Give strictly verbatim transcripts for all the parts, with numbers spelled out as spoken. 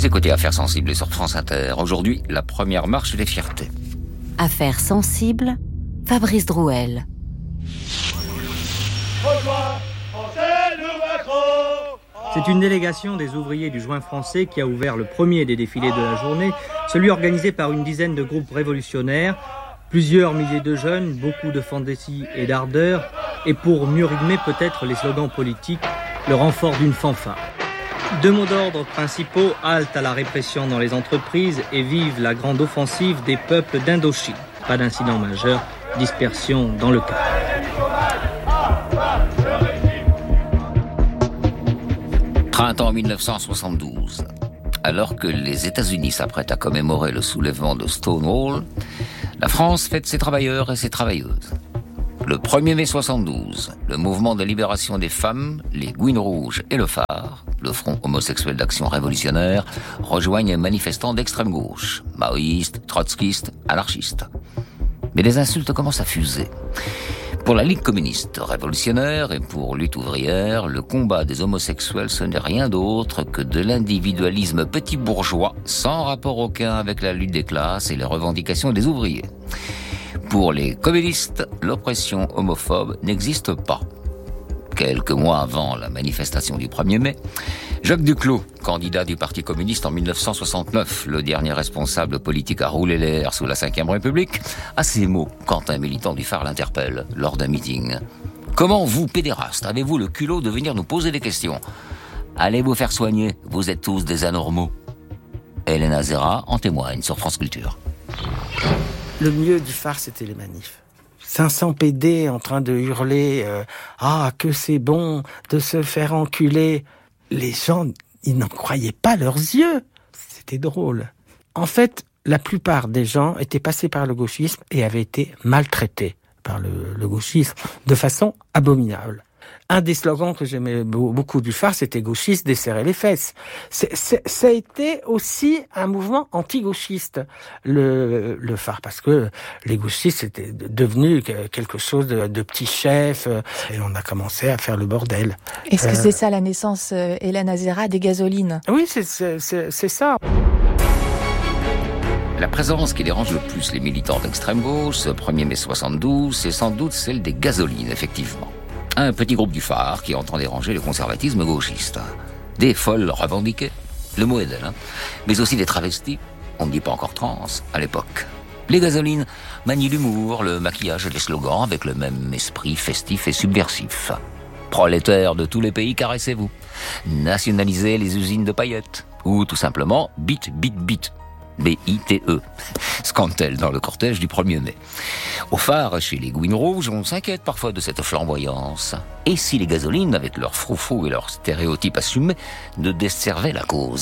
Vous écoutez Affaires sensibles sur France Inter. Aujourd'hui, la première marche des fiertés. Affaires sensibles, Fabrice Drouel. C'est une délégation des ouvriers du Joint français qui a ouvert le premier des défilés de la journée, celui organisé par une dizaine de groupes révolutionnaires, plusieurs milliers de jeunes, beaucoup de fantaisie et d'ardeur, et pour mieux rythmer peut-être les slogans politiques, le renfort d'une fanfare. Deux mots d'ordre principaux: halte à la répression dans les entreprises et vive la grande offensive des peuples d'Indochine. Pas d'incident majeur, dispersion dans le calme. Printemps mille neuf cent soixante-douze. Alors que les États-Unis s'apprêtent à commémorer le soulèvement de Stonewall, la France fête ses travailleurs et ses travailleuses. Le premier mai soixante-douze, le mouvement de libération des femmes, les Gouines Rouges et le Phare, le Front homosexuel d'action révolutionnaire, rejoignent un manifestant d'extrême gauche, maoïstes, trotskistes, anarchistes. Mais les insultes commencent à fuser. Pour la Ligue communiste révolutionnaire et pour Lutte ouvrière, le combat des homosexuels, ce n'est rien d'autre que de l'individualisme petit bourgeois, sans rapport aucun avec la lutte des classes et les revendications des ouvriers. Pour les communistes, l'oppression homophobe n'existe pas. Quelques mois avant la manifestation du premier mai, Jacques Duclos, candidat du Parti communiste en mille neuf cent soixante-neuf, le dernier responsable politique à rouler l'air sous la cinquième République, a ces mots quand un militant du Phare l'interpelle lors d'un meeting. « Comment vous, pédérastes, avez-vous le culot de venir nous poser des questions ? Allez vous faire soigner, vous êtes tous des anormaux. » Hélène Azera en témoigne sur France Culture. Le mieux du Phare, c'était les manifs. cinq cents P D en train de hurler euh, « Ah, que c'est bon de se faire enculer !» Les gens, ils n'en croyaient pas leurs yeux. C'était drôle. En fait, la plupart des gens étaient passés par le gauchisme et avaient été maltraités par le, le gauchisme de façon abominable. Un des slogans que j'aimais beaucoup du Phare, c'était « gauchiste, desserrer les fesses ». C'est, c'est, ça a été aussi un mouvement anti-gauchiste, le, le Phare, parce que les gauchistes c'était devenu quelque chose de, de petit chef, et on a commencé à faire le bordel. Est-ce que euh, c'est ça la naissance, euh, Hélène Azera, des gasolines ? Oui, c'est, c'est, c'est, c'est ça. La présence qui dérange le plus les militants d'extrême gauche, ce premier mai soixante-douze, c'est sans doute celle des gasolines, effectivement. Un petit groupe du Phare qui entend déranger le conservatisme gauchiste. Des folles revendiquées, le mot est d'elle, hein, mais aussi des travestis, on ne dit pas encore trans, à l'époque. Les gasolines manient l'humour, le maquillage et les slogans avec le même esprit festif et subversif. Prolétaires de tous les pays, caressez-vous. Nationalisez les usines de paillettes. Ou tout simplement, bit, bit, bit. B I T E, scandale dans le cortège du premier mai. Au Phare, chez les Gouines Rouges, on s'inquiète parfois de cette flamboyance. Et si les gasolines, avec leurs froufrous et leurs stéréotypes assumés, ne desservaient la cause ?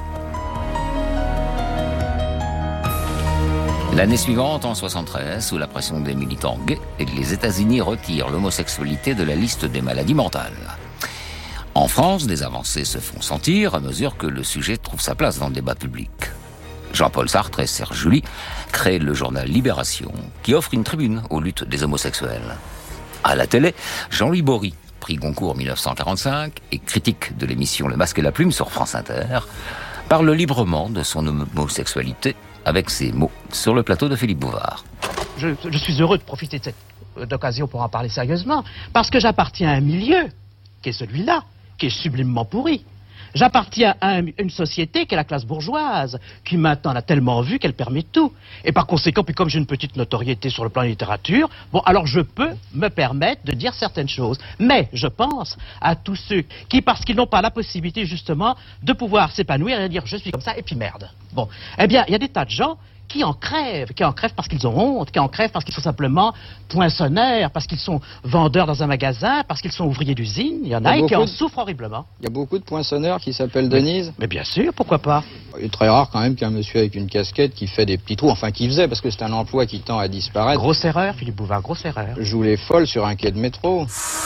L'année suivante, en soixante-treize, sous la pression des militants gays, les États-Unis retirent l'homosexualité de la liste des maladies mentales. En France, des avancées se font sentir à mesure que le sujet trouve sa place dans le débat public. Jean-Paul Sartre et Serge July créent le journal Libération, qui offre une tribune aux luttes des homosexuels. À la télé, Jean-Louis Bory, prix Goncourt mille neuf cent quarante-cinq et critique de l'émission Le Masque et la Plume sur France Inter, parle librement de son homosexualité avec ces mots sur le plateau de Philippe Bouvard. Je, je suis heureux de profiter de cette occasion pour en parler sérieusement, parce que j'appartiens à un milieu qui est celui-là, qui est sublimement pourri. J'appartiens à un, une société qui est la classe bourgeoise, qui maintenant a tellement vu qu'elle permet tout. Et par conséquent, puis comme j'ai une petite notoriété sur le plan de la littérature, bon, alors je peux me permettre de dire certaines choses. Mais je pense à tous ceux qui, parce qu'ils n'ont pas la possibilité justement de pouvoir s'épanouir et dire je suis comme ça et puis merde. Bon, eh bien, il y a des tas de gens qui en crèvent, qui en crèvent parce qu'ils ont honte, qui en crèvent parce qu'ils sont simplement poinçonneurs, parce qu'ils sont vendeurs dans un magasin, parce qu'ils sont ouvriers d'usine. Il y en a, il y a et qui en de... souffrent horriblement. Il y a beaucoup de poinçonneurs qui s'appellent Denise. Mais bien sûr, pourquoi pas. Il est très rare quand même qu'un monsieur avec une casquette qui fait des petits trous, enfin qui faisait, parce que c'est un emploi qui tend à disparaître. Grosse erreur, Philippe Bouvard, grosse erreur. Joue les folles sur un quai de métro.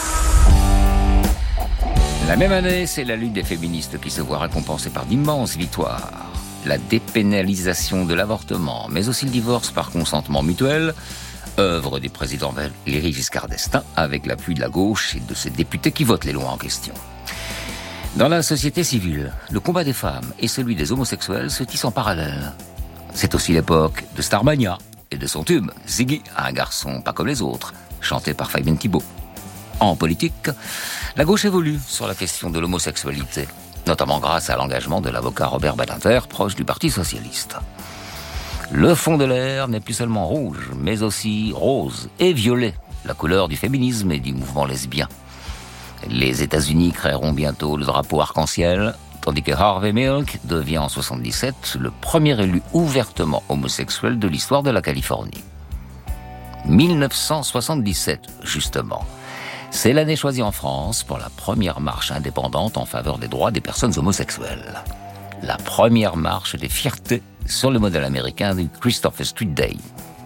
La même année, c'est la lutte des féministes qui se voit récompensée par d'immenses victoires. La dépénalisation de l'avortement, mais aussi le divorce par consentement mutuel, œuvre du président Valéry Giscard d'Estaing, avec l'appui de la gauche et de ses députés qui votent les lois en question. Dans la société civile, le combat des femmes et celui des homosexuels se tissent en parallèle. C'est aussi l'époque de Starmania et de son tube, Ziggy, un garçon pas comme les autres, chanté par Fabien Thibault. En politique, la gauche évolue sur la question de l'homosexualité, notamment grâce à l'engagement de l'avocat Robert Badinter, proche du Parti socialiste. Le fond de l'air n'est plus seulement rouge, mais aussi rose et violet, la couleur du féminisme et du mouvement lesbien. Les États-Unis créeront bientôt le drapeau arc-en-ciel, tandis que Harvey Milk devient en soixante-dix-sept le premier élu ouvertement homosexuel de l'histoire de la Californie. mille neuf cent soixante-dix-sept, justement. C'est l'année choisie en France pour la première marche indépendante en faveur des droits des personnes homosexuelles. La première marche des fiertés sur le modèle américain du Christopher Street Day.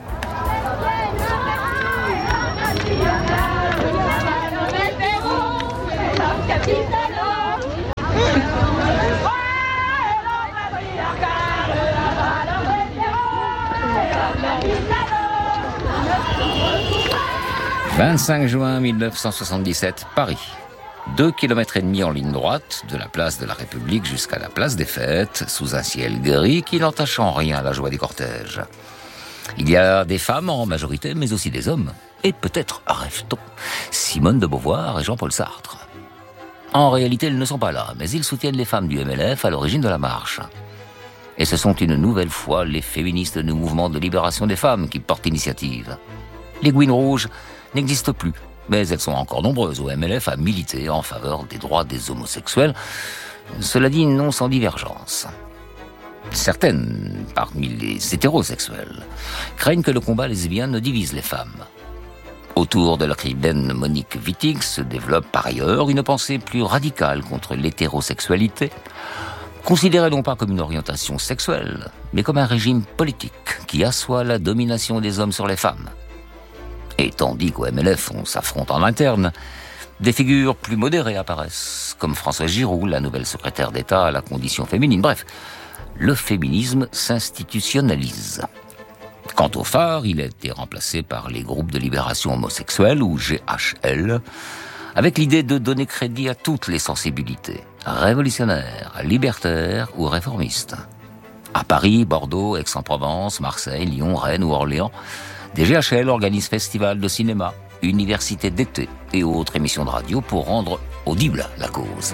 vingt-cinq juin mille neuf cent soixante-dix-sept, Paris. Deux kilomètres et demi en ligne droite, de la place de la République jusqu'à la place des Fêtes, sous un ciel gris qui n'entache en rien la joie des cortèges. Il y a des femmes en majorité, mais aussi des hommes. Et peut-être, rêve-t-on, Simone de Beauvoir et Jean-Paul Sartre. En réalité, ils ne sont pas là, mais ils soutiennent les femmes du M L F à l'origine de la marche. Et ce sont une nouvelle fois les féministes du mouvement de libération des femmes qui portent l'initiative. Les Gouines Rouges n'existent plus, mais elles sont encore nombreuses au M L F à militer en faveur des droits des homosexuels. Cela dit, non sans divergence. Certaines, parmi les hétérosexuels, craignent que le combat lesbien ne divise les femmes. Autour de l'écrivaine Monique Wittig se développe par ailleurs une pensée plus radicale contre l'hétérosexualité, considérée non pas comme une orientation sexuelle, mais comme un régime politique qui assoit la domination des hommes sur les femmes. Et tandis qu'au M L F, on s'affronte en interne, des figures plus modérées apparaissent, comme François Giroud, la nouvelle secrétaire d'État à la condition féminine. Bref, le féminisme s'institutionnalise. Quant au phare, il a été remplacé par les groupes de libération homosexuelle, ou G H L, avec l'idée de donner crédit à toutes les sensibilités, révolutionnaires, libertaires ou réformistes. À Paris, Bordeaux, Aix-en-Provence, Marseille, Lyon, Rennes ou Orléans, des G H L organisent festivals de cinéma, universités d'été et autres émissions de radio pour rendre audible la cause.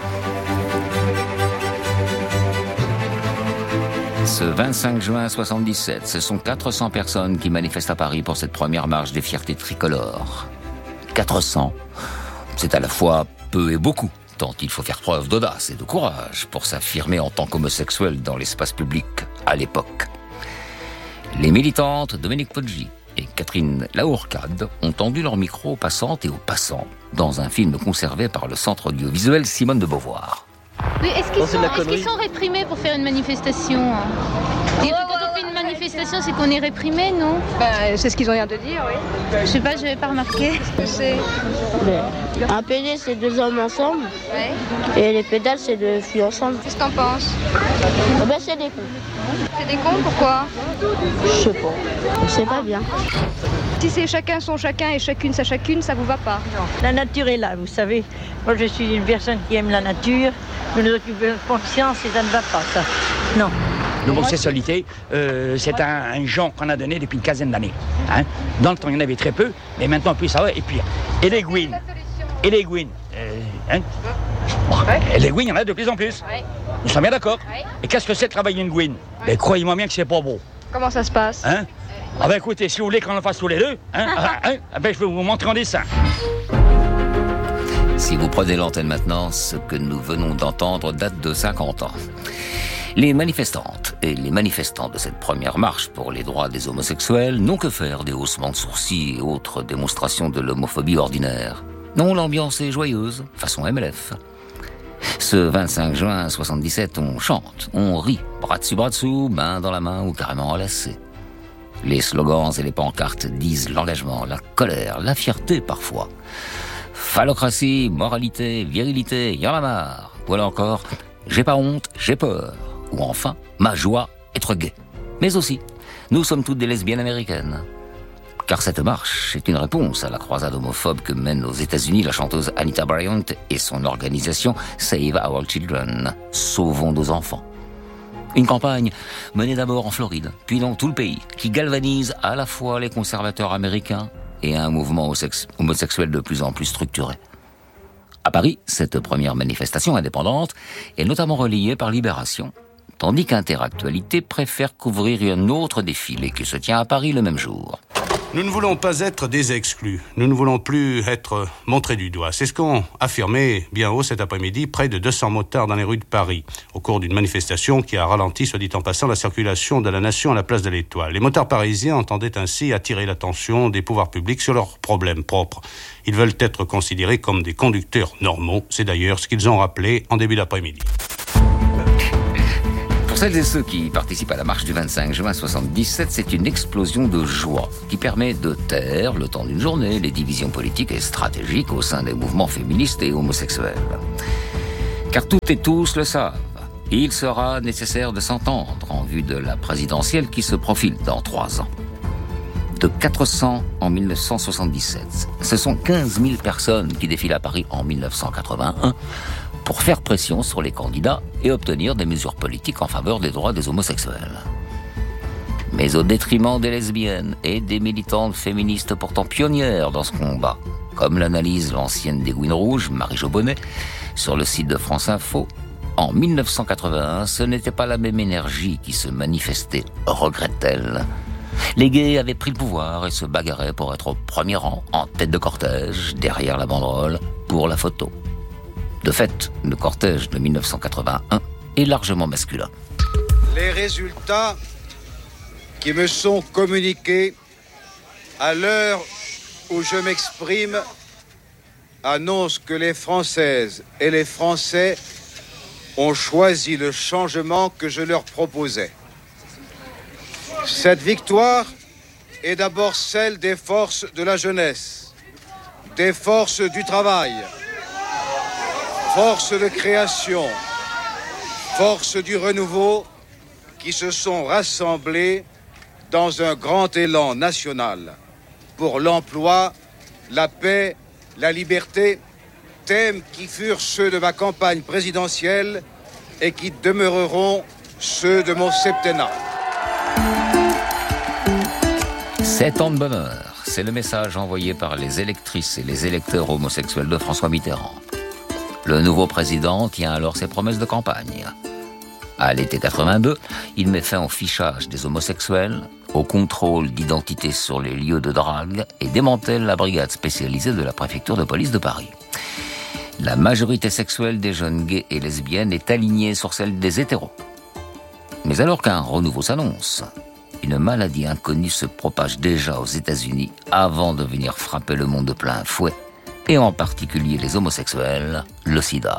Ce vingt-cinq juin soixante-dix-sept, ce sont quatre cents personnes qui manifestent à Paris pour cette première marche des fiertés tricolores. quatre cents, c'est à la fois peu et beaucoup, tant il faut faire preuve d'audace et de courage pour s'affirmer en tant qu'homosexuel dans l'espace public à l'époque. Les militantes Dominique Poggi et Catherine Laourcade ont tendu leur micro aux passantes et aux passants dans un film conservé par le centre audiovisuel Simone de Beauvoir. Oui, est-ce qu'ils, sont, est-ce qu'ils sont réprimés pour faire une manifestation? Et quand on fait une manifestation, c'est qu'on est réprimé, non? Bah, c'est ce qu'ils ont l'air de dire, oui. Je sais pas, je n'avais pas remarqué. C'est... Un P D, c'est deux hommes ensemble. Ouais. Et les pédales, c'est deux filles ensemble. Qu'est-ce que t'en penses? Eh ben, c'est des cons. C'est des cons, pourquoi? Je sais pas. C'est pas bien. Si c'est chacun son chacun et chacune sa chacune, ça vous va pas? La nature est là, vous savez. Moi, je suis une personne qui aime la nature. Mais nous occupons de conscience et ça ne va pas, ça. Non. L'homosexualité, euh, c'est un, un genre qu'on a donné depuis une quinzaine d'années. Hein. Dans le temps, il y en avait très peu, mais maintenant, plus ça va, et puis... Et les Gouines. Et les Gouines. Euh, hein. Bon, ouais. Et les Gouines, il y en a de plus en plus. Ouais. Nous sommes bien d'accord. Ouais. Et qu'est-ce que c'est de travailler une Gouine? Ouais. Ben, croyez-moi bien que c'est pas beau. Comment ça se passe? Hein? Ouais. Ah ben écoutez, si vous voulez qu'on en fasse tous les deux, hein, hein, ben, je vais vous montrer en dessin. Si vous prenez l'antenne maintenant, ce que nous venons d'entendre date de cinquante ans. Les manifestantes et les manifestants de cette première marche pour les droits des homosexuels n'ont que faire des haussements de sourcils et autres démonstrations de l'homophobie ordinaire. Non, l'ambiance est joyeuse, façon M L F. Ce vingt-cinq juin soixante-dix-sept, on chante, on rit, bras dessus, bras dessous, main dans la main ou carrément enlacés. Les slogans et les pancartes disent l'engagement, la colère, la fierté parfois. Phallocratie, moralité, virilité, y'en a marre. Voilà encore, j'ai pas honte, j'ai peur. Ou enfin, ma joie, être gay. Mais aussi, nous sommes toutes des lesbiennes américaines. Car cette marche est une réponse à la croisade homophobe que mène aux États-Unis la chanteuse Anita Bryant et son organisation Save Our Children, Sauvons nos enfants. Une campagne menée d'abord en Floride, puis dans tout le pays, qui galvanise à la fois les conservateurs américains et un mouvement homosexuel de plus en plus structuré. À Paris, cette première manifestation indépendante est notamment relayée par Libération, tandis qu'Interactualité préfère couvrir un autre défilé qui se tient à Paris le même jour. Nous ne voulons pas être des exclus. Nous ne voulons plus être montrés du doigt. C'est ce qu'ont affirmé bien haut cet après-midi près de deux cents motards dans les rues de Paris, au cours d'une manifestation qui a ralenti, soit dit en passant, la circulation de la nation à la place de l'Étoile. Les motards parisiens entendaient ainsi attirer l'attention des pouvoirs publics sur leurs problèmes propres. Ils veulent être considérés comme des conducteurs normaux. C'est d'ailleurs ce qu'ils ont rappelé en début d'après-midi. Pour celles et ceux qui participent à la marche du vingt-cinq juin soixante-dix-sept, c'est une explosion de joie qui permet de taire, le temps d'une journée, les divisions politiques et stratégiques au sein des mouvements féministes et homosexuels. Car toutes et tous le savent, il sera nécessaire de s'entendre en vue de la présidentielle qui se profile dans trois ans. De quatre cents en mille neuf cent soixante-dix-sept, ce sont quinze mille personnes qui défilent à Paris en mille neuf cent quatre-vingt-un pour faire pression sur les candidats et obtenir des mesures politiques en faveur des droits des homosexuels. Mais au détriment des lesbiennes et des militantes féministes pourtant pionnières dans ce combat, comme l'analyse l'ancienne des Gouines Rouges, Marie-Jo Bonnet, sur le site de France Info, en mille neuf cent quatre-vingt-un, ce n'était pas la même énergie qui se manifestait, regrette-t-elle. Les gays avaient pris le pouvoir et se bagarraient pour être au premier rang, en tête de cortège, derrière la banderole, pour la photo. De fait, le cortège de mille neuf cent quatre-vingt-un est largement masculin. Les résultats qui me sont communiqués à l'heure où je m'exprime annoncent que les Françaises et les Français ont choisi le changement que je leur proposais. Cette victoire est d'abord celle des forces de la jeunesse, des forces du travail, forces de création, forces du renouveau qui se sont rassemblées dans un grand élan national pour l'emploi, la paix, la liberté, thèmes qui furent ceux de ma campagne présidentielle et qui demeureront ceux de mon septennat. Sept ans de bonheur, c'est le message envoyé par les électrices et les électeurs homosexuels de François Mitterrand. Le nouveau président tient alors ses promesses de campagne. À l'été quatre-vingt-deux, il met fin au fichage des homosexuels, au contrôle d'identité sur les lieux de drague et démantèle la brigade spécialisée de la préfecture de police de Paris. La majorité sexuelle des jeunes gays et lesbiennes est alignée sur celle des hétéros. Mais alors qu'un renouveau s'annonce, une maladie inconnue se propage déjà aux États-Unis avant de venir frapper le monde de plein fouet, et en particulier les homosexuels, le sida.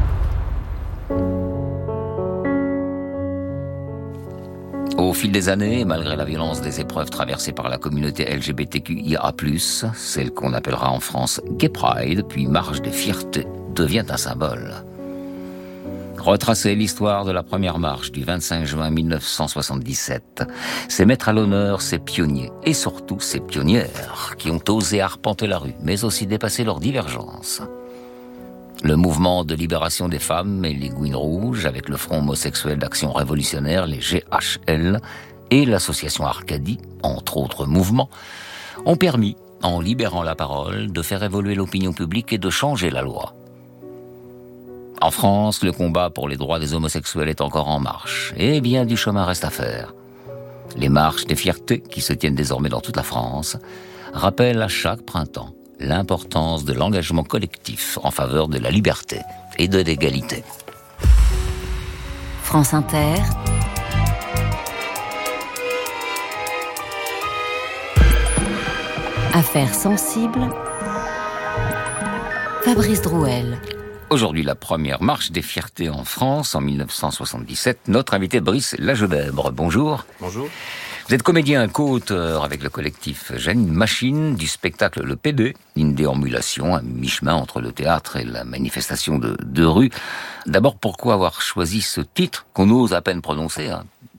Au fil des années, malgré la violence des épreuves traversées par la communauté L G B T Q I A plus, celle qu'on appellera en France Gay Pride, puis Marche des Fiertés, devient un symbole. Retracer l'histoire de la première marche du vingt-cinq juin mille neuf cent soixante-dix-sept, c'est mettre à l'honneur ces pionniers et surtout ces pionnières qui ont osé arpenter la rue, mais aussi dépasser leurs divergences. Le mouvement de libération des femmes et les Gouines Rouges, avec le Front homosexuel d'action révolutionnaire, les G H L, et l'association Arcadie, entre autres mouvements, ont permis, en libérant la parole, de faire évoluer l'opinion publique et de changer la loi. En France, le combat pour les droits des homosexuels est encore en marche, et bien du chemin reste à faire. Les marches des fiertés, qui se tiennent désormais dans toute la France, rappellent à chaque printemps l'importance de l'engagement collectif en faveur de la liberté et de l'égalité. France Inter. Affaires sensibles. Fabrice Drouel. Aujourd'hui, la première marche des fiertés en France, en mille neuf cent soixante-dix-sept. Notre invité Brice Lagebebre. Bonjour. Bonjour. Vous êtes comédien, co-auteur avec le collectif Janine Machine du spectacle Le P D, une déambulation à mi-chemin entre le théâtre et la manifestation de, de rue. D'abord, pourquoi avoir choisi ce titre qu'on ose à peine prononcer, hein,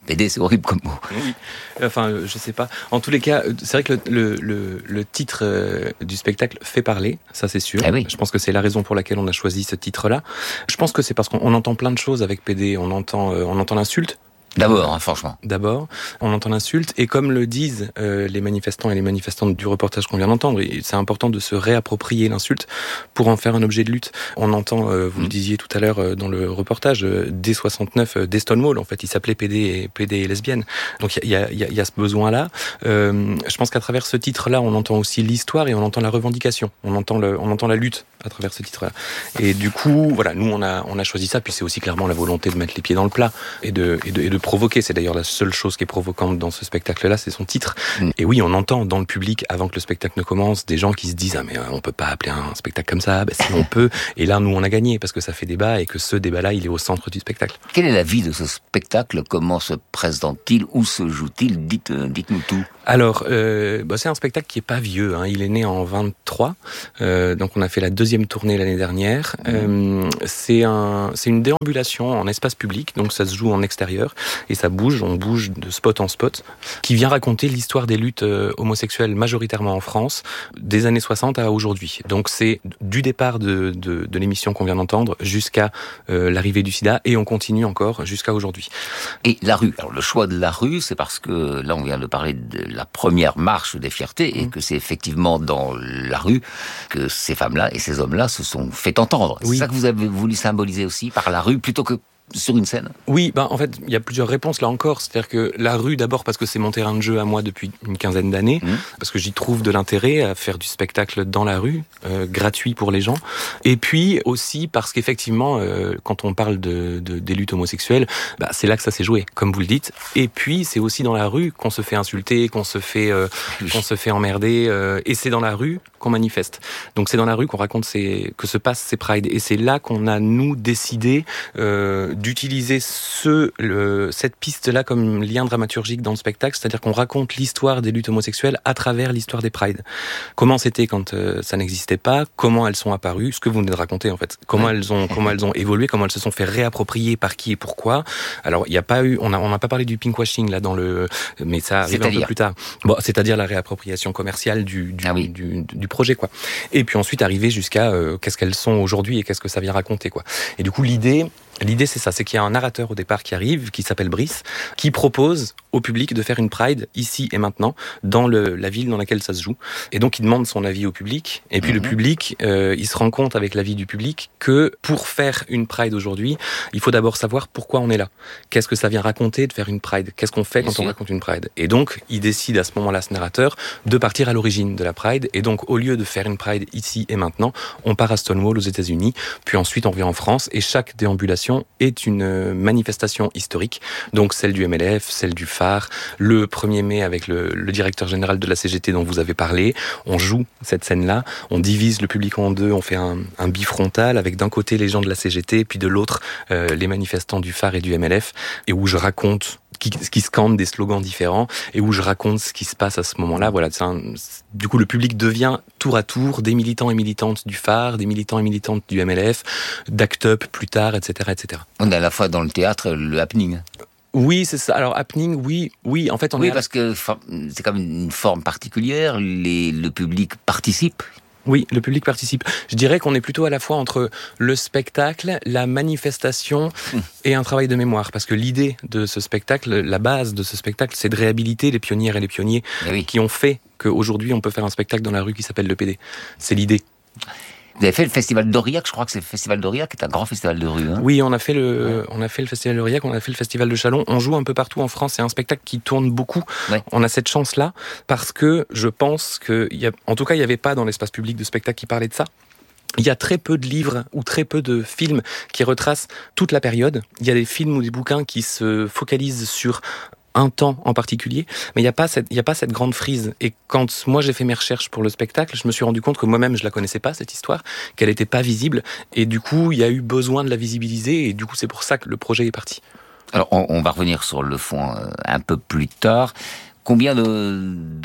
P D, c'est horrible comme mot. Oui, enfin, euh, je sais pas. En tous les cas, c'est vrai que le, le, le, le titre euh, du spectacle fait parler, ça c'est sûr. Ah oui. Je pense que c'est la raison pour laquelle on a choisi ce titre-là. Je pense que c'est parce qu'on on entend plein de choses avec P D. On entend, euh, on entend l'insulte. D'abord, hein, franchement. D'abord, on entend l'insulte, et comme le disent euh, les manifestants et les manifestantes du reportage qu'on vient d'entendre, c'est important de se réapproprier l'insulte pour en faire un objet de lutte. On entend, euh, vous mmh. le disiez tout à l'heure euh, dans le reportage, euh, dès soixante-neuf, euh, dès Stonewall, en fait, il s'appelait P D et P D et lesbienne. Donc il y a, y, a, y a ce besoin-là. Euh, je pense qu'à travers ce titre-là, on entend aussi l'histoire et on entend la revendication. On entend, le, on entend la lutte à travers ce titre-là. Et du coup, voilà, nous on a, on a choisi ça. Puis c'est aussi clairement la volonté de mettre les pieds dans le plat et de, et de, et de provoquer. C'est d'ailleurs la seule chose qui est provocante dans ce spectacle-là, c'est son titre. Mmh. Et oui, on entend dans le public, avant que le spectacle ne commence, des gens qui se disent « Ah mais euh, on peut pas appeler un spectacle comme ça, ben, si on peut ». Et là, nous, on a gagné, parce que ça fait débat et que ce débat-là, il est au centre du spectacle. Quelle est la vie de ce spectacle ? Comment se présente-t-il ? Où se joue-t-il ? Dites, euh, dites-nous tout. Alors, euh, bah, c'est un spectacle qui est pas vieux, hein. Il est né en vingt-trois, euh, donc on a fait la deuxième tournée l'année dernière. Mmh. Euh, c'est, un, c'est une déambulation en espace public, donc ça se joue en extérieur, et ça bouge, on bouge de spot en spot, qui vient raconter l'histoire des luttes euh, homosexuelles majoritairement en France, des années soixante à aujourd'hui. Donc c'est du départ de, de, de l'émission qu'on vient d'entendre jusqu'à euh, l'arrivée du sida, et on continue encore jusqu'à aujourd'hui. Et la rue, alors le choix de la rue, c'est parce que là on vient de parler de la première marche des fiertés, et mmh. que c'est effectivement dans la rue que ces femmes-là et ces hommes-là se sont fait entendre. Oui. C'est ça que vous avez voulu symboliser aussi, par la rue, plutôt que sur une scène ? Oui, ben en fait, il y a plusieurs réponses là encore. C'est-à-dire que la rue, d'abord parce que c'est mon terrain de jeu à moi depuis une quinzaine d'années, mmh. parce que j'y trouve de l'intérêt à faire du spectacle dans la rue, euh, gratuit pour les gens. Et puis aussi parce qu'effectivement, euh, quand on parle de, de, des luttes homosexuelles, bah, c'est là que ça s'est joué, comme vous le dites. Et puis c'est aussi dans la rue qu'on se fait insulter, qu'on se fait, euh, qu'on se fait emmerder, euh, et c'est dans la rue qu'on manifeste. Donc c'est dans la rue qu'on raconte ces, que se passent ces prides. Et c'est là qu'on a, nous, décidé euh, d'utiliser ce, le, cette piste-là comme lien dramaturgique dans le spectacle, c'est-à-dire qu'on raconte l'histoire des luttes homosexuelles à travers l'histoire des prides. Comment c'était quand euh, ça n'existait pas, comment elles sont apparues, ce que vous venez de raconter en fait, comment ouais. elles ont, comment elles ont évolué, comment elles se sont fait réapproprier, par qui et pourquoi. Alors il n'y a pas eu, on a, on n'a pas parlé du pinkwashing là dans le, mais ça arrive un peu plus tard. Bon, c'est-à-dire la réappropriation commerciale du, du, ah oui. du, du, du projet quoi. Et puis ensuite arriver jusqu'à euh, qu'est-ce qu'elles sont aujourd'hui et qu'est-ce que ça vient raconter quoi. Et du coup l'idée L'idée, c'est ça, c'est qu'il y a un narrateur au départ qui arrive, qui s'appelle Brice, qui propose au public de faire une Pride ici et maintenant, dans le, la ville dans laquelle ça se joue. Et donc, il demande son avis au public. Et puis, mmh. le public, euh, il se rend compte avec l'avis du public que pour faire une Pride aujourd'hui, il faut d'abord savoir pourquoi on est là. Qu'est-ce que ça vient raconter de faire une Pride ? Qu'est-ce qu'on fait Bien quand sûr. on raconte une Pride ? Et donc, il décide à ce moment-là, ce narrateur, de partir à l'origine de la Pride. Et donc, au lieu de faire une Pride ici et maintenant, on part à Stonewall aux États-Unis. Puis ensuite, on revient en France. Et chaque déambulation est une manifestation historique, donc celle du M L F, celle du phare, le premier mai avec le, le directeur général de la C G T dont vous avez parlé. On joue cette scène-là, on divise le public en deux, on fait un, un bifrontal avec d'un côté les gens de la C G T, puis de l'autre euh, les manifestants du phare et du M L F, et où je raconte qui, qui scandent des slogans différents et où je raconte ce qui se passe à ce moment-là. Voilà, c'est un, c'est, du coup, le public devient tour à tour des militants et militantes du phare, des militants et militantes du M L F, d'Act Up plus tard, et cetera, et cetera. On est à la fois dans le théâtre, le happening. Oui, c'est ça. Alors, happening, oui, oui. En fait, on oui, est parce que c'est comme une forme particulière. Les, le public participe. Oui, le public participe. Je dirais qu'on est plutôt à la fois entre le spectacle, la manifestation et un travail de mémoire. Parce que l'idée de ce spectacle, la base de ce spectacle, c'est de réhabiliter les pionnières et les pionniers oui. qui ont fait qu'aujourd'hui, on peut faire un spectacle dans la rue qui s'appelle le P D. C'est l'idée. Vous avez fait le festival d'Aurillac, je crois que c'est le festival d'Aurillac, qui est un grand festival de rue. Hein. Oui, on a fait le, ouais. on a fait le festival d'Aurillac, on a fait le festival de Châlons. On joue un peu partout en France. C'est un spectacle qui tourne beaucoup. Ouais. On a cette chance-là parce que je pense que, il y a, en tout cas, il n'y avait pas dans l'espace public de spectacle qui parlait de ça. Il y a très peu de livres ou très peu de films qui retracent toute la période. Il y a des films ou des bouquins qui se focalisent sur un temps en particulier, mais il n'y a pas cette, il y a pas cette grande frise. Et quand moi j'ai fait mes recherches pour le spectacle, je me suis rendu compte que moi-même je la connaissais pas, cette histoire, qu'elle n'était pas visible, et du coup il y a eu besoin de la visibiliser, et du coup c'est pour ça que le projet est parti. Alors on, on va revenir sur le fond euh, un peu plus tard. Combien de, de comédiens ?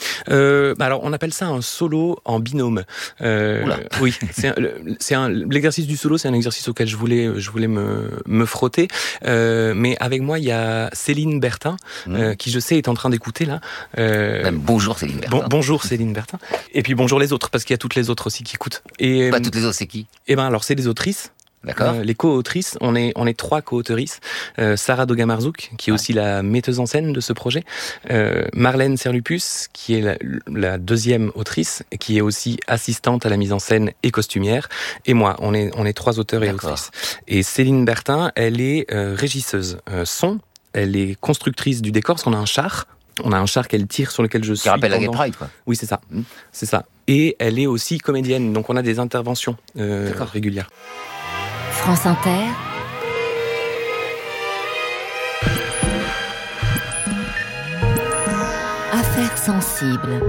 Euh, bah alors, on appelle ça un solo en binôme. Euh, oui, c'est, un, c'est un, l'exercice du solo, c'est un exercice auquel je voulais, je voulais me, me frotter. Euh, mais avec moi, il y a Céline Bertin, mmh. euh, qui je sais est en train d'écouter là. Euh, Même bonjour Céline Bertin. Bon, bonjour Céline Bertin. Et puis bonjour les autres, parce qu'il y a toutes les autres aussi qui écoutent. Et bah, toutes les autres, c'est qui? Eh ben alors, c'est les autrices. D'accord. Euh, les co-autrices, on est on est trois co-autrices. Euh, Sarah Doga-Marzouk, qui est ouais. aussi la metteuse en scène de ce projet. Euh, Marlène Serlupus, qui est la, la deuxième autrice, qui est aussi assistante à la mise en scène et costumière. Et moi, on est on est trois auteurs et D'accord. autrices. Et Céline Bertin, elle est euh, régisseuse euh, son. Elle est constructrice du décor, parce qu'on a un char. On a un char qu'elle tire sur lequel je suis. Qui rappelle pendant... la Gay Pride, quoi. Oui, c'est ça. Mmh. C'est ça. Et elle est aussi comédienne, donc on a des interventions euh, régulières. France Inter. Affaires sensibles.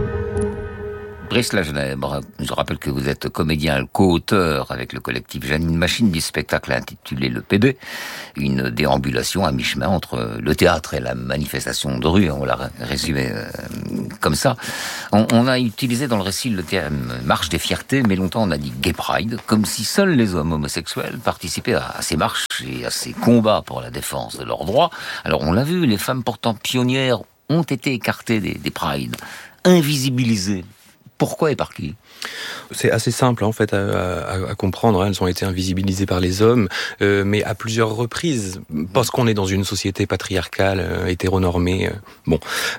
Brice Lagenèbre, je rappelle que vous êtes comédien co-auteur avec le collectif Janine Machine du spectacle intitulé Le P B, une déambulation à mi-chemin entre le théâtre et la manifestation de rue, on l'a résumé euh, comme ça. On, on a utilisé dans le récit le terme marche des fiertés, mais longtemps on a dit Gay Pride, comme si seuls les hommes homosexuels participaient à, à ces marches et à ces combats pour la défense de leurs droits. Alors on l'a vu, les femmes pourtant pionnières ont été écartées des, des prides, invisibilisées. Pourquoi et par qui ? C'est assez simple en fait à, à, à comprendre. Elles ont été invisibilisées par les hommes, euh, mais à plusieurs reprises, parce qu'on est dans une société patriarcale, euh, hétéronormée. Euh, bon,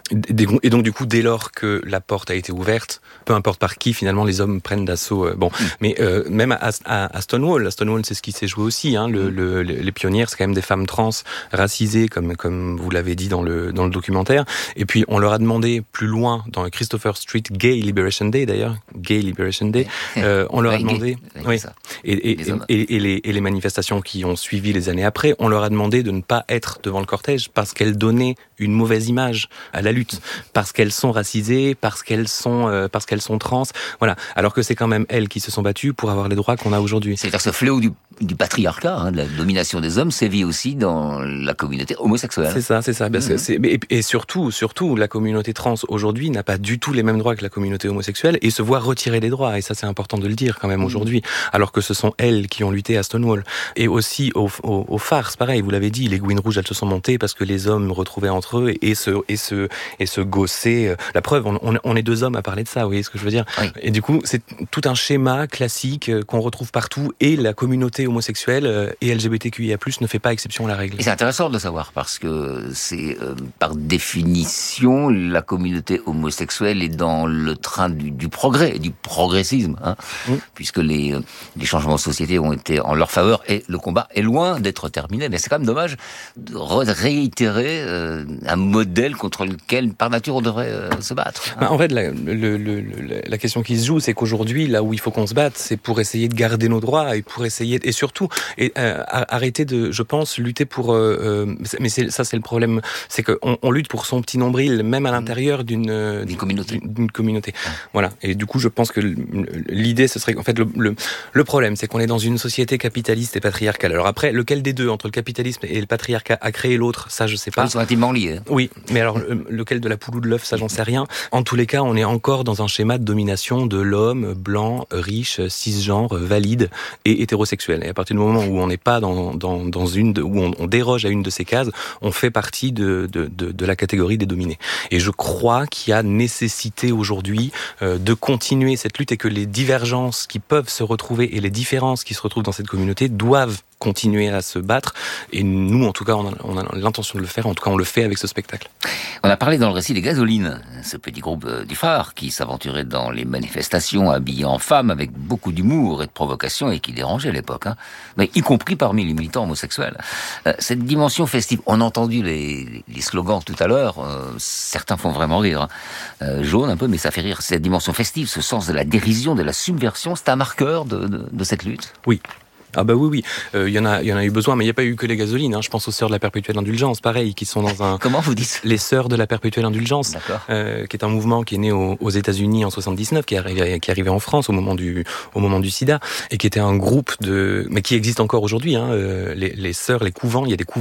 et donc du coup, dès lors que la porte a été ouverte, peu importe par qui, finalement, les hommes prennent d'assaut. Euh, bon, mmh. mais euh, même à, à, à Stonewall, à Stonewall, c'est ce qui s'est joué aussi. Hein, le, le, les pionnières, c'est quand même des femmes trans racisées, comme comme vous l'avez dit dans le dans le documentaire. Et puis on leur a demandé plus loin dans Christopher Street Gay Liberation Day, d'ailleurs, Gay Liberation Day, euh, on leur a demandé, oui, et, et, et, et, et, les, et les manifestations qui ont suivi les années après, on leur a demandé de ne pas être devant le cortège parce qu'elles donnaient une mauvaise image à la lutte, parce qu'elles sont racisées, parce qu'elles sont, euh, parce qu'elles sont trans, voilà. Alors que c'est quand même elles qui se sont battues pour avoir les droits qu'on a aujourd'hui. C'est-à-dire que ce fléau du, du patriarcat, hein, de la domination des hommes, sévit aussi dans la communauté homosexuelle. C'est ça, c'est ça. Parce que c'est, et, et surtout, surtout, la communauté trans aujourd'hui n'a pas du tout les mêmes droits que la communauté homosexuelle et se voit retirer des droits. Et ça, c'est important de le dire quand même aujourd'hui. Alors que ce sont elles qui ont lutté à Stonewall. Et aussi au, au, au Farce, pareil, vous l'avez dit, les gouines rouges, elles se sont montées parce que les hommes retrouvaient entre eux et se, et se, et se gossaient. La preuve, on, on est deux hommes à parler de ça, vous voyez ce que je veux dire? Oui. Et du coup, c'est tout un schéma classique qu'on retrouve partout et la communauté homosexuelle et L G B T Q I A plus, ne fait pas exception à la règle. Et c'est intéressant de le savoir parce que c'est, euh, par définition, la communauté homosexuelle est dans le train du, du progrès, du progressisme, hein, mmh. puisque les, les changements de société ont été en leur faveur et le combat est loin d'être terminé. Mais c'est quand même dommage de réitérer euh, un modèle contre lequel, par nature, on devrait euh, se battre. Hein. Bah, en fait, la, le, le, la question qui se joue, c'est qu'aujourd'hui, là où il faut qu'on se batte, c'est pour essayer de garder nos droits et pour essayer, et surtout, et, euh, arrêter de, je pense, lutter pour... Euh, mais c'est, ça, c'est le problème, c'est qu'on on lutte pour son petit nombril, même à l'intérieur d'une, d'une communauté. D'une communauté. Ouais. Voilà. Et du coup, je pense que l'idée, ce serait... En fait, le, le, le problème, c'est qu'on est dans une société capitaliste et patriarcale. Alors après, lequel des deux, entre le capitalisme et le patriarcat, a créé l'autre, ça, je sais pas. Ils sont intimement liés. Oui, mais alors, lequel de la poule ou de l'œuf, ça, j'en sais rien. En tous les cas, on est encore dans un schéma de domination de l'homme blanc, riche, cisgenre, valide et hétérosexuel. Et à partir du moment où on n'est pas dans, dans, dans une, de, où on, on déroge à une de ces cases, on fait partie de, de, de, de la catégorie des dominés. Et je crois qu'il y a nécessité aujourd'hui euh, de continuer cette lutte et que les divergences qui peuvent se retrouver et les différences qui se retrouvent dans cette communauté doivent continuer à se battre. Et nous, en tout cas, on a, on a l'intention de le faire. En tout cas, on le fait avec ce spectacle. On a parlé dans le récit des Gasolines, ce petit groupe du phare qui s'aventurait dans les manifestations habillé en femme avec beaucoup d'humour et de provocation et qui dérangeait à l'époque, hein, mais y compris parmi les militants homosexuels. Euh, cette dimension festive, on a entendu les, les slogans tout à l'heure, euh, certains font vraiment rire, hein. euh, jaune un peu, mais ça fait rire. Cette dimension festive, ce sens de la dérision, de la subversion, c'est un marqueur de, de, de cette lutte. Oui. Ah bah oui, oui, il euh, y en a, il y en a eu besoin, mais il n'y a pas eu que les Gasolines. Hein. Je pense aux Sœurs de la Perpétuelle Indulgence, pareil, qui sont dans un. Comment vous dites ? Les Sœurs de la Perpétuelle Indulgence, euh, qui est un mouvement qui est né aux, aux États-Unis en soixante-dix-neuf, qui est arrivé, qui est arrivé en France au moment du, au moment du SIDA, et qui était un groupe de, mais qui existe encore aujourd'hui. Hein, euh, les, les Sœurs, les couvents, il y a des couvents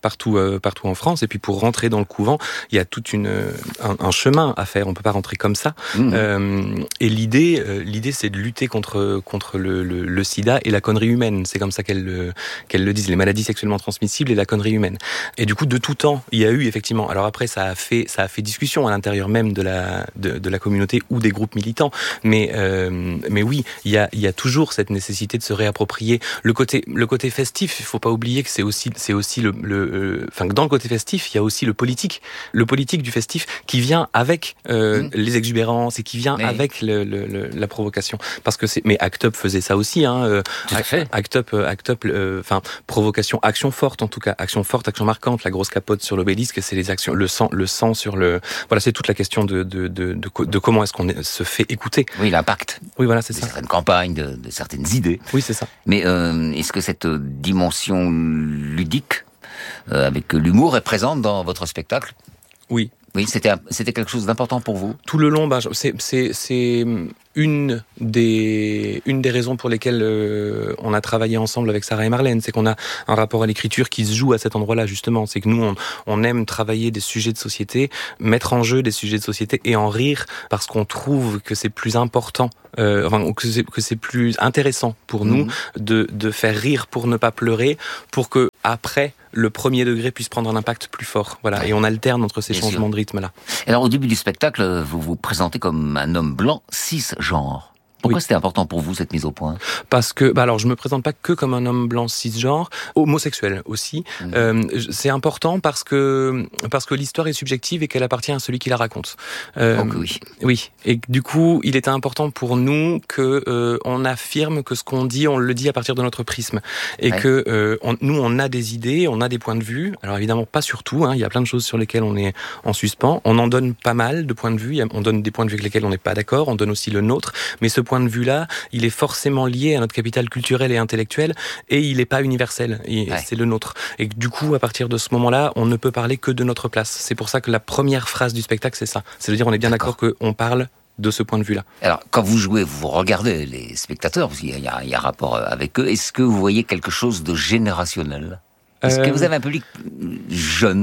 partout, euh, partout en France. Et puis pour rentrer dans le couvent, il y a toute une un, un chemin à faire. On peut pas rentrer comme ça. Mmh. Euh, et l'idée, euh, l'idée, c'est de lutter contre contre le, le, le SIDA et la connerie humaine. C'est comme ça qu'elle le, qu'elle le disent, les maladies sexuellement transmissibles et la connerie humaine. Et du coup, de tout temps, il y a eu effectivement. Alors après, ça a fait ça a fait discussion à l'intérieur même de la de, de la communauté ou des groupes militants. Mais euh, mais oui, il y a il y a toujours cette nécessité de se réapproprier le côté le côté festif. Il faut pas oublier que c'est aussi c'est aussi le le enfin dans le côté festif, il y a aussi le politique, le politique du festif qui vient avec euh, mmh. les exubérances et qui vient mais... avec le, le, le, la provocation. Parce que c'est mais Act Up faisait ça aussi hein. Euh, Tout à fait. Act Up Act Up enfin euh, provocation, action forte en tout cas, action forte, action marquante, la grosse capote sur l'obélisque, c'est les actions, le sang le sang sur le voilà, c'est toute la question de de de de, de comment est-ce qu'on se fait écouter. Oui, l'impact. Oui, voilà, c'est de ça. Certaines campagnes, de, de certaines idées. Oui, c'est ça. Mais euh, est-ce que cette dimension ludique, euh, avec l'humour, est présente dans votre spectacle ? Oui. Oui, c'était c'était quelque chose d'important pour vous. Tout le long, ben, c'est c'est c'est une des une des raisons pour lesquelles euh, on a travaillé ensemble avec Sarah et Marlène, c'est qu'on a un rapport à l'écriture qui se joue à cet endroit-là justement. C'est que nous on on aime travailler des sujets de société, mettre en jeu des sujets de société et en rire parce qu'on trouve que c'est plus important, euh, enfin que c'est que c'est plus intéressant pour mmh. nous de de faire rire pour ne pas pleurer, pour que après le premier degré puisse prendre un impact plus fort. Voilà. Ouais. Et on alterne entre ces Bien changements sûr. de rythme-là. Alors, au début du spectacle, vous vous présentez comme un homme blanc, cisgenre. Pourquoi oui. c'était important pour vous, cette mise au point ? Parce que, bah alors, je me présente pas que comme un homme blanc cisgenre, homosexuel aussi. Mmh. Euh, c'est important parce que parce que l'histoire est subjective et qu'elle appartient à celui qui la raconte. Euh, Donc oui. Oui. Et du coup, il était important pour nous que euh, on affirme que ce qu'on dit, on le dit à partir de notre prisme, et ouais. que euh, on, nous, on a des idées, on a des points de vue. Alors évidemment, pas sur tout. Hein, il y a plein de choses sur lesquelles on est en suspens. On en donne pas mal de points de vue. On donne des points de vue avec lesquels on n'est pas d'accord. On donne aussi le nôtre. Mais ce point de vue-là, il est forcément lié à notre capital culturel et intellectuel, et il n'est pas universel. Et ouais. C'est le nôtre. Et du coup, à partir de ce moment-là, on ne peut parler que de notre place. C'est pour ça que la première phrase du spectacle, c'est ça. C'est de dire, on est bien d'accord, d'accord qu'on parle de ce point de vue-là. Alors, quand vous jouez, vous regardez les spectateurs, parce qu'il y a, il y a un rapport avec eux. Est-ce que vous voyez quelque chose de générationnel ? Est-ce que vous avez un public jeune ?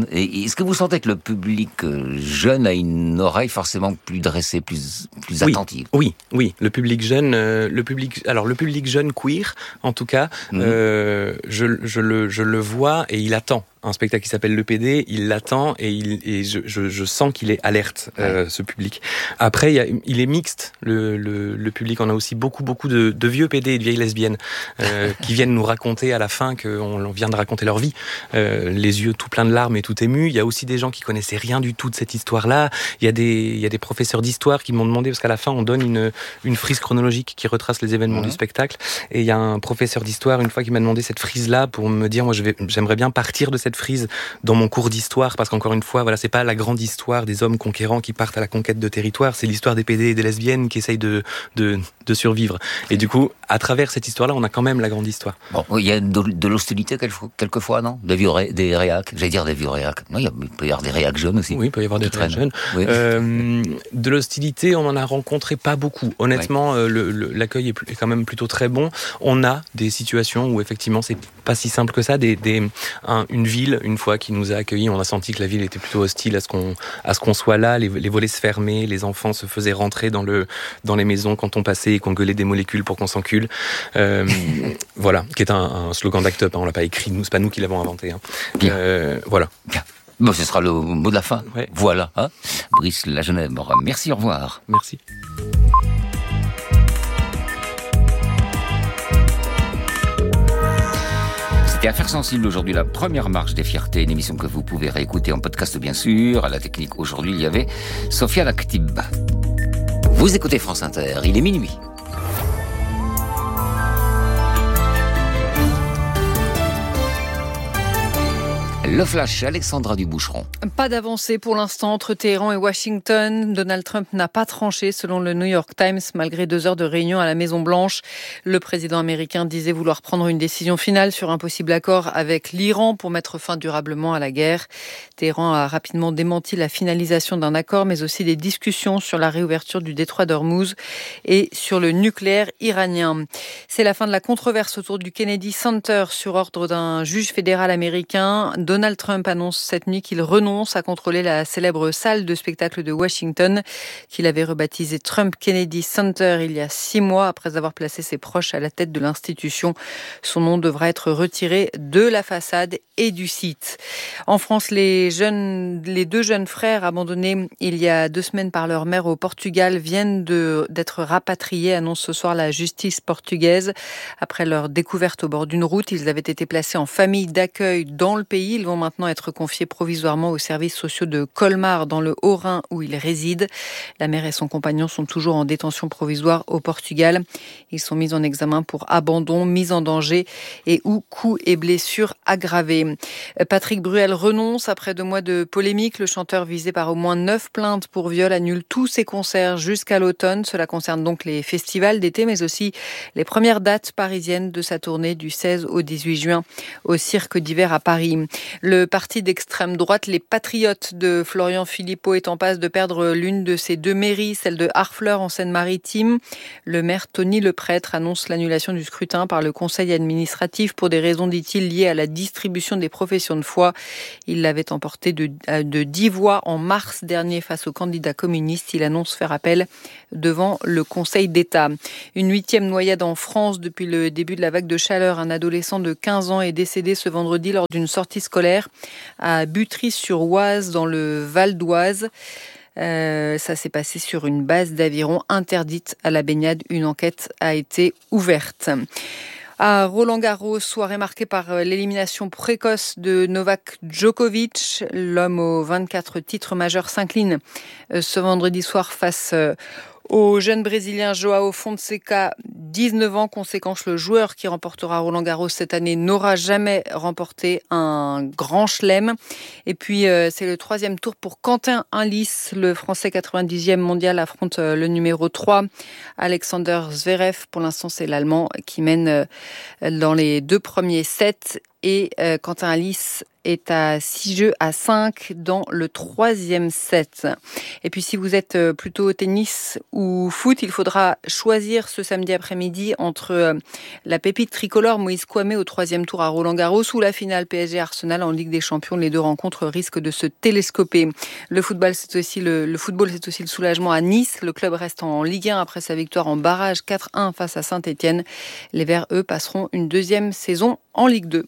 Et est-ce que vous sentez que le public jeune a une oreille forcément plus dressée, plus plus oui, attentive ? Oui, oui. Le public jeune, euh, le public, alors le public jeune queer, en tout cas, mmh. euh, je, je le je le vois et il attend. Un spectacle qui s'appelle Le P D, il l'attend et, il, et je, je, je sens qu'il est alerte, euh, ouais. ce public. Après, il, y a, il est mixte, le, le, le public. On a aussi beaucoup, beaucoup de, de vieux P D et de vieilles lesbiennes euh, qui viennent nous raconter à la fin qu'on vient de raconter leur vie, euh, les yeux tout pleins de larmes et tout émus. Il y a aussi des gens qui connaissaient rien du tout de cette histoire-là. Il y a des, il y a des professeurs d'histoire qui m'ont demandé, parce qu'à la fin, on donne une, une frise chronologique qui retrace les événements mmh. du spectacle. Et il y a un professeur d'histoire, une fois, qui m'a demandé cette frise-là pour me dire, moi, je vais, j'aimerais bien partir de cette frise dans mon cours d'histoire, parce qu'encore une fois, voilà, c'est pas la grande histoire des hommes conquérants qui partent à la conquête de territoire, c'est l'histoire des P D et des lesbiennes qui essayent de, de, de survivre. Et du coup, à travers cette histoire-là, on a quand même la grande histoire. Bon, il y a de, de l'hostilité quelquefois, non ? Des vieux ré, des réacs, j'allais dire des vieux réacs. Non, il peut y avoir des réacs jeunes aussi. Oui, il peut y avoir des réacs jeunes. Oui. Euh, de l'hostilité, on en a rencontré pas beaucoup. Honnêtement, oui. euh, le, le, l'accueil est, est quand même plutôt très bon. On a des situations où effectivement, c'est pas si simple que ça. Des, des, un, une ville, une fois qui nous a accueillis, on a senti que la ville était plutôt hostile à ce qu'on à ce qu'on soit là, les, les volets se fermaient, les enfants se faisaient rentrer dans le dans les maisons quand on passait et qu'on gueulait des molécules pour qu'on s'encule. Euh, voilà, qui est un, un slogan d'Act Up, hein, on l'a pas écrit, nous, c'est pas nous qui l'avons inventé. Hein. Bien. Euh, voilà. Bien. Bon, ce sera le mot de la fin. Ouais. Voilà. Hein, Brice Lagenèbre, merci, au revoir. Merci. C'était Affaires sensibles aujourd'hui, la première marche des fiertés, une émission que vous pouvez réécouter en podcast bien sûr. À la technique aujourd'hui, il y avait Sophia Laktib. Vous écoutez France Inter, il est minuit. Le flash, Alexandra Duboucheron. Pas d'avancée pour l'instant entre Téhéran et Washington. Donald Trump n'a pas tranché selon le New York Times malgré deux heures de réunion à la Maison-Blanche. Le président américain disait vouloir prendre une décision finale sur un possible accord avec l'Iran pour mettre fin durablement à la guerre. Téhéran a rapidement démenti la finalisation d'un accord mais aussi des discussions sur la réouverture du détroit d'Ormuz et sur le nucléaire iranien. C'est la fin de la controverse autour du Kennedy Center sur ordre d'un juge fédéral américain. Donald Donald Trump annonce cette nuit qu'il renonce à contrôler la célèbre salle de spectacle de Washington qu'il avait rebaptisée Trump Kennedy Center il y a six mois après avoir placé ses proches à la tête de l'institution. Son nom devra être retiré de la façade et du site. En France, les jeunes, les deux jeunes frères abandonnés il y a deux semaines par leur mère au Portugal viennent de, d'être rapatriés, annonce ce soir la justice portugaise. Après leur découverte au bord d'une route, ils avaient été placés en famille d'accueil dans le pays. Ils vont maintenant être confiés provisoirement aux services sociaux de Colmar dans le Haut-Rhin où ils résident. La mère et son compagnon sont toujours en détention provisoire au Portugal. Ils sont mis en examen pour abandon, mise en danger et ou coups et blessures aggravés. Patrick Bruel renonce après deux mois de polémique. Le chanteur visé par au moins neuf plaintes pour viol annule tous ses concerts jusqu'à l'automne. Cela concerne donc les festivals d'été mais aussi les premières dates parisiennes de sa tournée du seize au dix-huit juin au Cirque d'hiver à Paris. Le parti d'extrême droite, les Patriotes de Florian Philippot, est en passe de perdre l'une de ses deux mairies, celle de Harfleur en Seine-Maritime. Le maire Tony Leprêtre annonce l'annulation du scrutin par le conseil administratif pour des raisons, dit-il, liées à la distribution des professions de foi. Il l'avait emporté de, de dix voix en mars dernier face au candidat communiste. Il annonce faire appel devant le Conseil d'État. Une huitième noyade en France depuis le début de la vague de chaleur. Un adolescent de quinze ans est décédé ce vendredi lors d'une sortie scolaire à Butry-sur-Oise dans le Val d'Oise. Euh, ça s'est passé sur une base d'aviron interdite à la baignade. Une enquête a été ouverte. À Roland-Garros, soirée marquée par l'élimination précoce de Novak Djokovic. L'homme aux vingt-quatre titres majeurs s'incline ce vendredi soir face au jeune Brésilien João Fonseca, dix-neuf ans. Conséquence, le joueur qui remportera Roland-Garros cette année n'aura jamais remporté un grand chelem. Et puis, euh, c'est le troisième tour pour Quentin Inlis. Le Français quatre-vingt-dixième mondial affronte euh, le numéro trois, Alexander Zverev. Pour l'instant, c'est l'Allemand qui mène euh, dans les deux premiers sets. Et euh, Quentin Inlis est à six jeux à cinq dans le troisième set. Et puis si vous êtes plutôt tennis ou foot, il faudra choisir ce samedi après-midi entre la pépite tricolore Moïse Kouamé au troisième tour à Roland-Garros ou la finale P S G Arsenal en Ligue des Champions. Les deux rencontres risquent de se télescoper. Le football, c'est aussi le, le football, c'est aussi le soulagement à Nice. Le club reste en Ligue un après sa victoire en barrage quatre un face à Saint-Etienne. Les Verts, eux, passeront une deuxième saison en Ligue deux.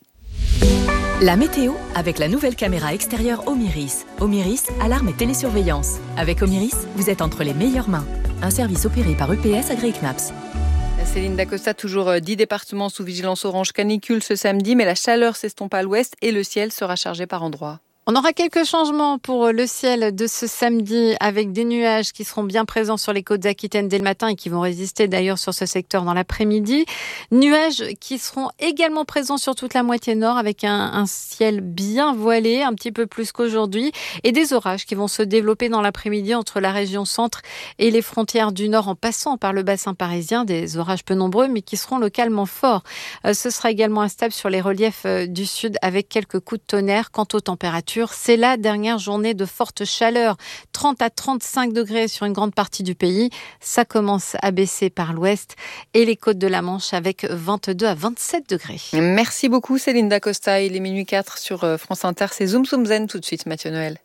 La météo avec la nouvelle caméra extérieure Omiris. Omiris, alarme et télésurveillance. Avec Omiris, vous êtes entre les meilleures mains. Un service opéré par U P S agréé C N A P S. Céline Dacosta, toujours dix départements sous vigilance orange canicule ce samedi, mais la chaleur s'estompe à l'ouest et le ciel sera chargé par endroits. On aura quelques changements pour le ciel de ce samedi avec des nuages qui seront bien présents sur les côtes aquitaines dès le matin et qui vont résister d'ailleurs sur ce secteur dans l'après-midi. Nuages qui seront également présents sur toute la moitié nord avec un, un ciel bien voilé, un petit peu plus qu'aujourd'hui, et des orages qui vont se développer dans l'après-midi entre la région centre et les frontières du nord en passant par le bassin parisien. Des orages peu nombreux mais qui seront localement forts. Euh, ce sera également instable sur les reliefs euh, du sud avec quelques coups de tonnerre. Quant aux températures, c'est la dernière journée de forte chaleur, trente à trente-cinq degrés sur une grande partie du pays. Ça commence à baisser par l'ouest et les côtes de la Manche avec vingt-deux à vingt-sept degrés. Merci beaucoup Céline Dacosta. Il est minuit quatre sur France Inter. C'est Zoom Zoom Zen tout de suite, Mathieu Noël.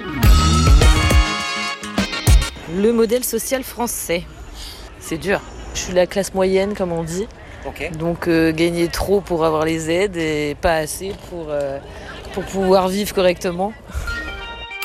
Le modèle social français, c'est dur. Je suis la classe moyenne comme on dit. Okay. Donc euh, gagner trop pour avoir les aides et pas assez pour... Euh... pour pouvoir vivre correctement.